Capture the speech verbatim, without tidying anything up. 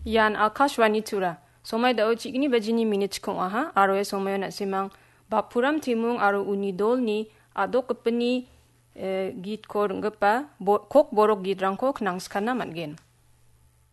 Yan Akashwani Tura. Somai da ochi ini bajini minit kong aha aro e somai na simang bapuram timung aro unidol ni adok kepeni eh, git kor ngepa bo, kok borok git rangkok nang skana matgen.